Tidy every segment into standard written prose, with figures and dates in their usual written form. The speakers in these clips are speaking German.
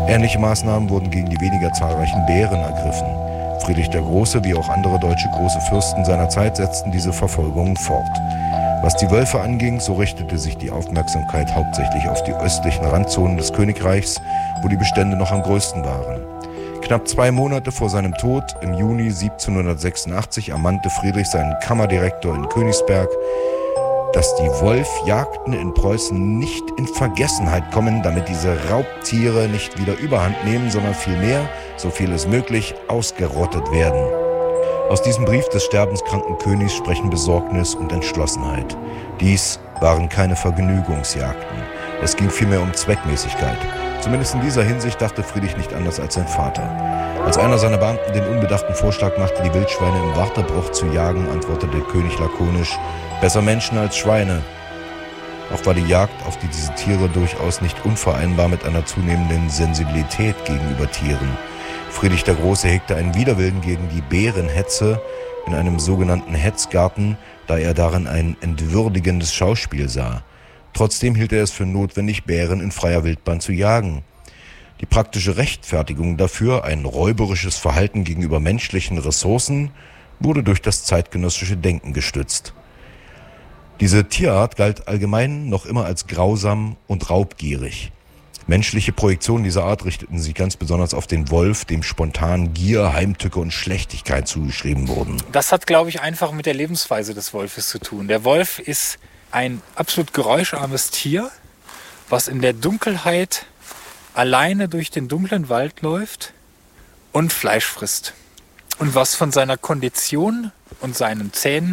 Ähnliche Maßnahmen wurden gegen die weniger zahlreichen Bären ergriffen. Friedrich der Große, wie auch andere deutsche große Fürsten seiner Zeit, setzten diese Verfolgungen fort. Was die Wölfe anging, so richtete sich die Aufmerksamkeit hauptsächlich auf die östlichen Randzonen des Königreichs, wo die Bestände noch am größten waren. Knapp 2 Monate vor seinem Tod, im Juni 1786, ermannte Friedrich seinen Kammerdirektor in Königsberg, dass die Wolfjagden in Preußen nicht in Vergessenheit kommen, damit diese Raubtiere nicht wieder Überhand nehmen, sondern vielmehr, so viel es möglich, ausgerottet werden. Aus diesem Brief des sterbenskranken Königs sprechen Besorgnis und Entschlossenheit. Dies waren keine Vergnügungsjagden. Es ging vielmehr um Zweckmäßigkeit. Zumindest in dieser Hinsicht dachte Friedrich nicht anders als sein Vater. Als einer seiner Beamten den unbedachten Vorschlag machte, die Wildschweine im Wartebruch zu jagen, antwortete der König lakonisch: Besser Menschen als Schweine. Auch war die Jagd auf diese Tiere durchaus nicht unvereinbar mit einer zunehmenden Sensibilität gegenüber Tieren. Friedrich der Große hegte einen Widerwillen gegen die Bärenhetze in einem sogenannten Hetzgarten, da er darin ein entwürdigendes Schauspiel sah. Trotzdem hielt er es für notwendig, Bären in freier Wildbahn zu jagen. Die praktische Rechtfertigung dafür, ein räuberisches Verhalten gegenüber menschlichen Ressourcen, wurde durch das zeitgenössische Denken gestützt. Diese Tierart galt allgemein noch immer als grausam und raubgierig. Menschliche Projektionen dieser Art richteten sich ganz besonders auf den Wolf, dem spontan Gier, Heimtücke und Schlechtigkeit zugeschrieben wurden. Das hat, glaube ich, einfach mit der Lebensweise des Wolfes zu tun. Der Wolf ist ein absolut geräuscharmes Tier, was in der Dunkelheit alleine durch den dunklen Wald läuft und Fleisch frisst. Und was von seiner Kondition und seinen Zähnen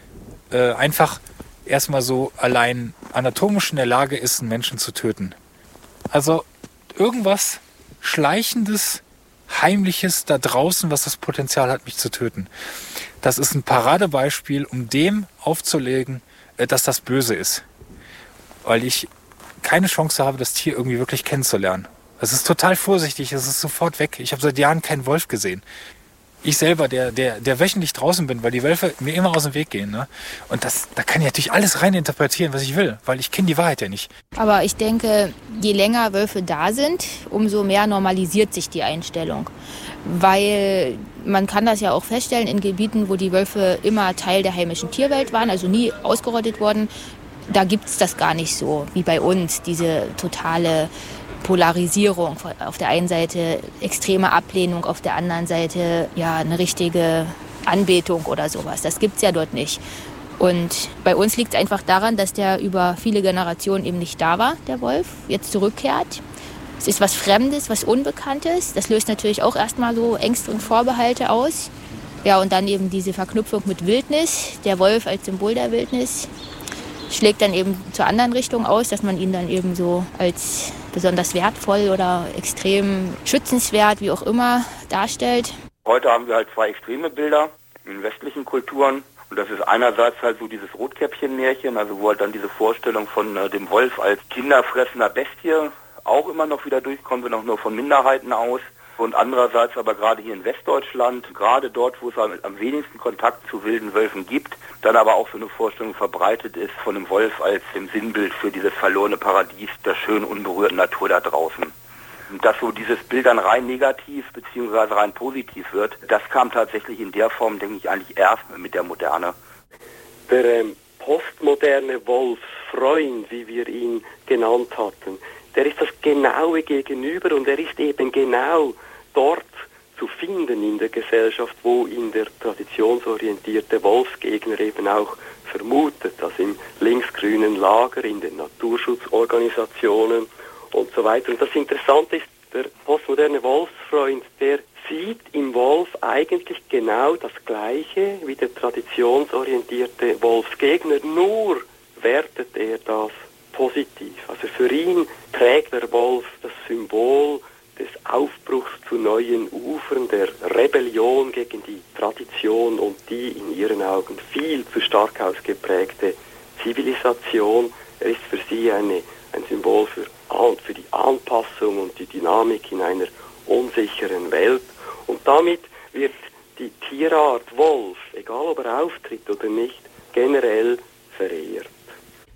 einfach erstmal so allein anatomisch in der Lage ist, einen Menschen zu töten. Also irgendwas Schleichendes, Heimliches da draußen, was das Potenzial hat, mich zu töten. Das ist ein Paradebeispiel, um dem aufzulegen, dass das böse ist. Weil ich keine Chance habe, das Tier irgendwie wirklich kennenzulernen. Es ist total vorsichtig, es ist sofort weg. Ich habe seit Jahren keinen Wolf gesehen. Ich selber, der wöchentlich draußen bin, weil die Wölfe mir immer aus dem Weg gehen. Ne? Und da kann ich natürlich alles rein interpretieren, was ich will, weil ich kenne die Wahrheit ja nicht. Aber ich denke, je länger Wölfe da sind, umso mehr normalisiert sich die Einstellung. Weil man kann das ja auch feststellen in Gebieten, wo die Wölfe immer Teil der heimischen Tierwelt waren, also nie ausgerottet wurden. Da gibt es das gar nicht so wie bei uns, diese totale Polarisierung. Auf der einen Seite extreme Ablehnung, auf der anderen Seite ja eine richtige Anbetung oder sowas. Das gibt's ja dort nicht. Und bei uns liegt es einfach daran, dass der über viele Generationen eben nicht da war, der Wolf, jetzt zurückkehrt. Es ist was Fremdes, was Unbekanntes. Das löst natürlich auch erstmal so Ängste und Vorbehalte aus. Ja, und dann eben diese Verknüpfung mit Wildnis. Der Wolf als Symbol der Wildnis schlägt dann eben zur anderen Richtung aus, dass man ihn dann eben so als besonders wertvoll oder extrem schützenswert, wie auch immer, darstellt. Heute haben wir halt 2 extreme Bilder in westlichen Kulturen. Und das ist einerseits halt so dieses Rotkäppchen-Märchen, also wo halt dann diese Vorstellung von dem Wolf als kinderfressender Bestie auch immer noch wieder durchkommt, wenn auch nur von Minderheiten aus. Und andererseits aber gerade hier in Westdeutschland, gerade dort, wo es am wenigsten Kontakt zu wilden Wölfen gibt, dann aber auch so eine Vorstellung verbreitet ist von dem Wolf als dem Sinnbild für dieses verlorene Paradies der schönen, unberührten Natur da draußen. Und dass so dieses Bild dann rein negativ bzw. rein positiv wird, das kam tatsächlich in der Form, denke ich, eigentlich erst mit der Moderne. Der postmoderne Wolfsfreund, wie wir ihn genannt hatten, der ist das genaue Gegenüber und er ist eben genau dort zu finden in der Gesellschaft, wo ihn der traditionsorientierte Wolfsgegner eben auch vermutet, also im linksgrünen Lager, in den Naturschutzorganisationen und so weiter. Und das Interessante ist, der postmoderne Wolfsfreund, der sieht im Wolf eigentlich genau das Gleiche wie der traditionsorientierte Wolfsgegner, nur wertet er das positiv. Also für ihn trägt der Wolf das Symbol des Aufbruchs zu neuen Ufern, der Rebellion gegen die Tradition und die in ihren Augen viel zu stark ausgeprägte Zivilisation. Er ist für sie ein Symbol für die Anpassung und die Dynamik in einer unsicheren Welt. Und damit wird die Tierart Wolf, egal ob er auftritt oder nicht, generell verehrt.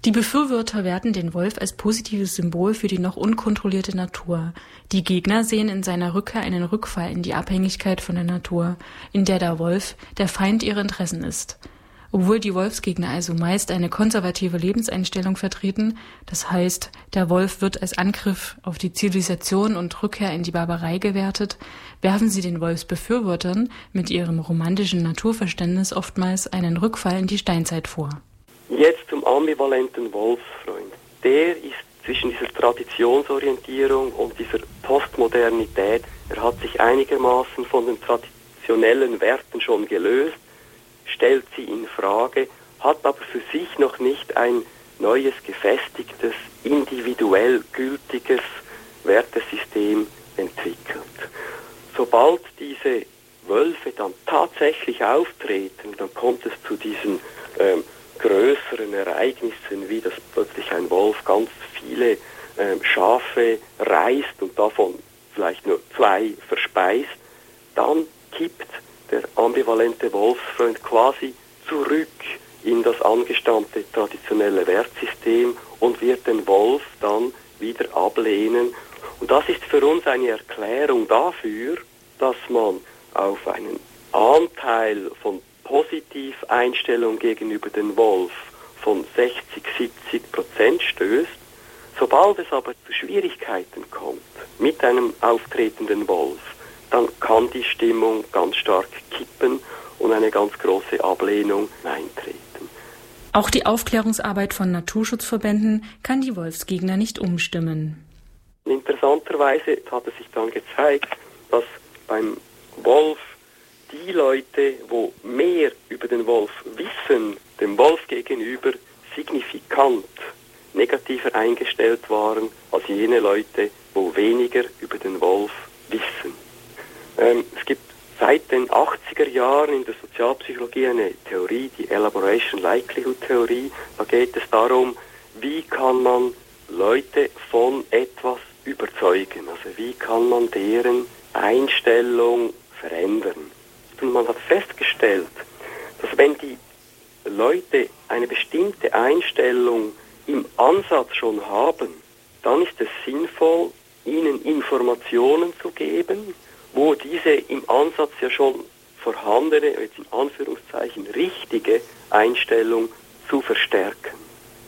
Die Befürworter werten den Wolf als positives Symbol für die noch unkontrollierte Natur. Die Gegner sehen in seiner Rückkehr einen Rückfall in die Abhängigkeit von der Natur, in der der Wolf der Feind ihrer Interessen ist. Obwohl die Wolfsgegner also meist eine konservative Lebenseinstellung vertreten, das heißt, der Wolf wird als Angriff auf die Zivilisation und Rückkehr in die Barbarei gewertet, werfen sie den Wolfsbefürwortern mit ihrem romantischen Naturverständnis oftmals einen Rückfall in die Steinzeit vor. Jetzt zum ambivalenten Wolfsfreund. Der ist zwischen dieser Traditionsorientierung und dieser Postmodernität, er hat sich einigermaßen von den traditionellen Werten schon gelöst, stellt sie in Frage, hat aber für sich noch nicht ein neues, gefestigtes, individuell gültiges Wertesystem entwickelt. Sobald diese Wölfe dann tatsächlich auftreten, dann kommt es zu diesen größeren Ereignissen, wie dass plötzlich ein Wolf ganz viele Schafe reißt und davon vielleicht nur 2 verspeist, dann kippt der ambivalente Wolfsfreund quasi zurück in das angestammte traditionelle Wertsystem und wird den Wolf dann wieder ablehnen. Und das ist für uns eine Erklärung dafür, dass man auf einen Anteil von Positiveinstellung gegenüber dem Wolf von 60-70% stößt. Sobald es aber zu Schwierigkeiten kommt mit einem auftretenden Wolf, dann kann die Stimmung ganz stark kippen und eine ganz große Ablehnung eintreten. Auch die Aufklärungsarbeit von Naturschutzverbänden kann die Wolfsgegner nicht umstimmen. Interessanterweise hat es sich dann gezeigt, dass beim Wolf die Leute, wo mehr über den Wolf wissen, dem Wolf gegenüber signifikant negativer eingestellt waren als jene Leute, wo weniger über den Wolf wissen. Es gibt seit den 80er Jahren in der Sozialpsychologie eine Theorie, die Elaboration Likelihood Theorie. Da geht es darum, wie kann man Leute von etwas überzeugen, also wie kann man deren Einstellung verändern. Und man hat festgestellt, dass wenn die Leute eine bestimmte Einstellung im Ansatz schon haben, dann ist es sinnvoll, ihnen Informationen zu geben, wo diese im Ansatz ja schon vorhandene, jetzt in Anführungszeichen richtige Einstellung zu verstärken.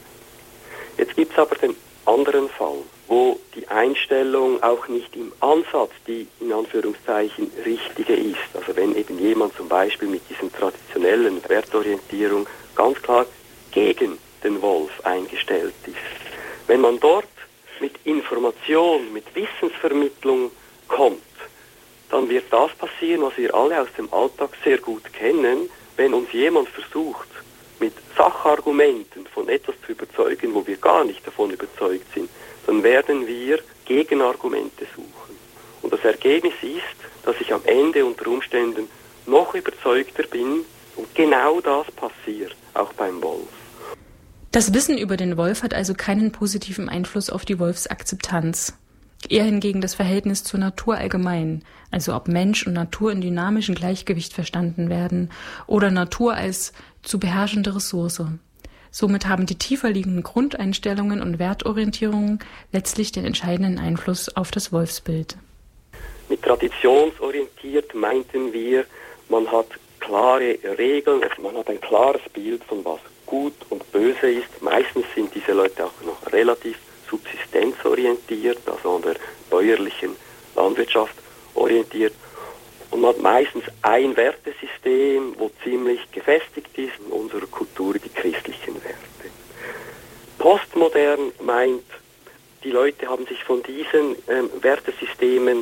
Jetzt gibt es aber den anderen Fall, wo die Einstellung auch nicht im Ansatz die in Anführungszeichen richtige ist. Also wenn eben jemand zum Beispiel mit diesen traditionellen Wertorientierung ganz klar gegen den Wolf eingestellt ist. Wenn man dort mit Information, mit Wissensvermittlung kommt, dann wird das passieren, was wir alle aus dem Alltag sehr gut kennen, wenn uns jemand versucht, mit Sachargumenten von etwas zu überzeugen, wo wir gar nicht davon überzeugt sind, dann werden wir Gegenargumente suchen. Und das Ergebnis ist, dass ich am Ende unter Umständen noch überzeugter bin und genau das passiert, auch beim Wolf. Das Wissen über den Wolf hat also keinen positiven Einfluss auf die Wolfsakzeptanz. Eher hingegen das Verhältnis zur Natur allgemein, also ob Mensch und Natur in dynamischem Gleichgewicht verstanden werden oder Natur als zu beherrschende Ressource. Somit haben die tiefer liegenden Grundeinstellungen und Wertorientierungen letztlich den entscheidenden Einfluss auf das Wolfsbild. Mit traditionsorientiert meinten wir, man hat klare Regeln, man hat ein klares Bild von was gut und böse ist. Meistens sind diese Leute auch noch relativ subsistenzorientiert, also an der bäuerlichen Landwirtschaft orientiert. Und man hat meistens ein Wertesystem, wo ziemlich gefestigt ist, in unserer Kultur die christlichen Werte. Postmodern meint, die Leute haben sich von diesen Wertesystemen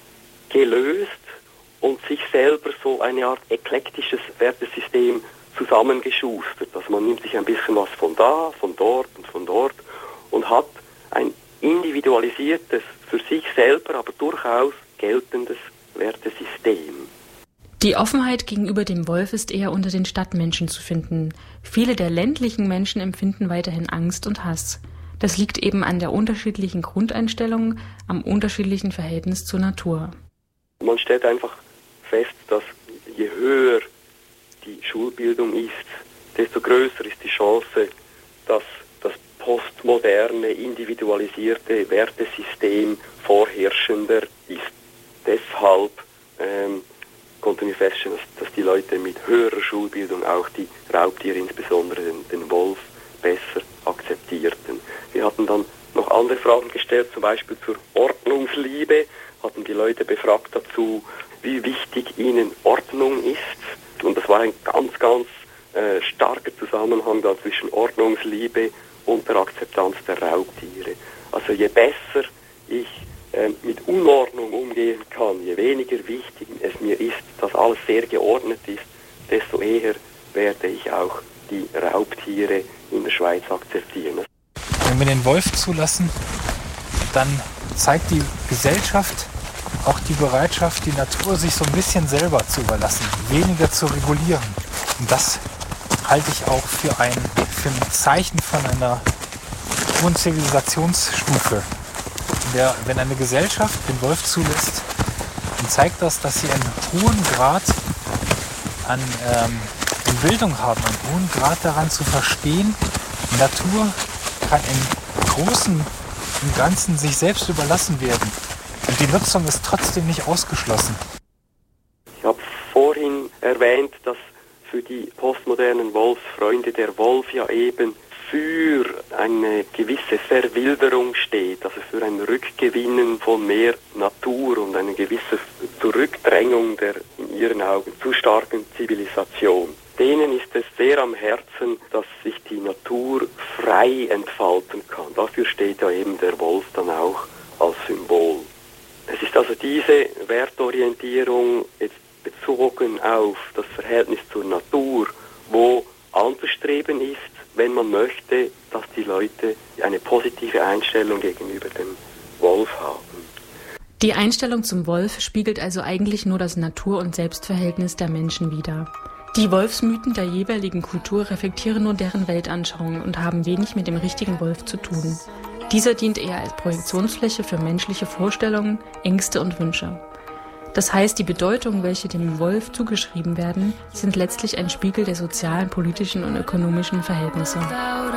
gelöst und sich selber so eine Art eklektisches Wertesystem zusammengeschustert. Also man nimmt sich ein bisschen was von da, von dort und hat ein individualisiertes, für sich selber aber durchaus geltendes Wertesystem. Die Offenheit gegenüber dem Wolf ist eher unter den Stadtmenschen zu finden. Viele der ländlichen Menschen empfinden weiterhin Angst und Hass. Das liegt eben an der unterschiedlichen Grundeinstellung, am unterschiedlichen Verhältnis zur Natur. Man stellt einfach fest, dass je höher die Schulbildung ist, desto größer ist die Chance, dass das postmoderne, individualisierte Wertesystem vorherrschender ist. Deshalb konnten wir feststellen, dass die Leute mit höherer Schulbildung auch die Raubtiere, insbesondere den Wolf, besser akzeptierten. Wir hatten dann noch andere Fragen gestellt, zum Beispiel zur Ordnungsliebe, hatten die Leute befragt dazu, wie wichtig ihnen Ordnung ist. Und das war ein ganz starker Zusammenhang da zwischen Ordnungsliebe und der Akzeptanz der Raubtiere. Also je besser ich mit Unordnung umgehen kann, je weniger wichtig es mir ist, dass alles sehr geordnet ist, desto eher werde ich auch die Raubtiere in der Schweiz akzeptieren. Wenn wir den Wolf zulassen, dann zeigt die Gesellschaft auch die Bereitschaft, die Natur sich so ein bisschen selber zu überlassen, weniger zu regulieren. Und das halte ich auch für ein Zeichen von einer hohen Zivilisationsstufe. Wenn eine Gesellschaft den Wolf zulässt, dann zeigt das, dass sie einen hohen Grad an Bildung haben, einen hohen Grad daran zu verstehen, Natur kann im Großen und Ganzen sich selbst überlassen werden. Und die Nutzung ist trotzdem nicht ausgeschlossen. Ich habe vorhin erwähnt, dass für die postmodernen Wolfsfreunde der Wolf ja eben für eine gewisse Verwilderung steht, also für ein Rückgewinnen von mehr Natur und eine gewisse Zurückdrängung der in ihren Augen zu starken Zivilisation. Denen ist es sehr am Herzen, dass sich die Natur frei entfalten kann. Dafür steht ja eben der Wolf dann auch als Symbol. Es ist also diese Wertorientierung jetzt bezogen auf das Verhältnis zur Natur, wo anzustreben ist, wenn man möchte, dass die Leute eine positive Einstellung gegenüber dem Wolf haben. Die Einstellung zum Wolf spiegelt also eigentlich nur das Natur- und Selbstverhältnis der Menschen wider. Die Wolfsmythen der jeweiligen Kultur reflektieren nur deren Weltanschauung und haben wenig mit dem richtigen Wolf zu tun. Dieser dient eher als Projektionsfläche für menschliche Vorstellungen, Ängste und Wünsche. Das heißt, die Bedeutungen, welche dem Wolf zugeschrieben werden, sind letztlich ein Spiegel der sozialen, politischen und ökonomischen Verhältnisse.